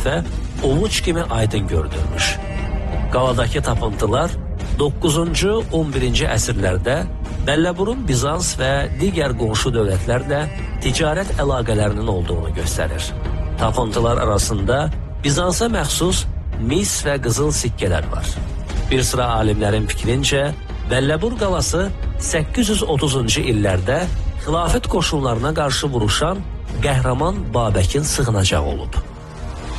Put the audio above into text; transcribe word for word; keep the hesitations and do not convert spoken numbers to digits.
məsafə ovuc kimi aydın görünürmüş. Qaladakı tapıntılar doqquzuncu on birinci əsrlərdə Bəlləburun Bizans və digər qonşu dövlətlərlə ticarət əlaqələrinin olduğunu göstərir. Tapıntılar arasında Bizansa məxsus mis və qızıl sikkələr var. Bir sıra alimlərin fikrincə, Bəlləbur qalası səkkiz yüz otuzuncu illərdə xilafət qoşunlarına qarşı vuruşan qəhrəman Babəkin sığınacağı olub.